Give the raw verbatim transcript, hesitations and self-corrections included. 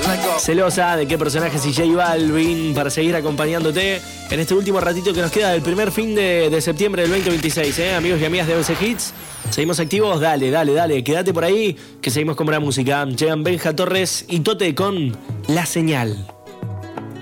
Celosa de qué personajes y J Balvin para seguir acompañándote en este último ratito que nos queda del primer fin de, de septiembre del veinte veintiséis, ¿eh? Amigos y amigas de once Hits, seguimos activos, dale, dale, dale, quédate por ahí que seguimos con buena música. Llegan Benja Torres y Tote con La Señal.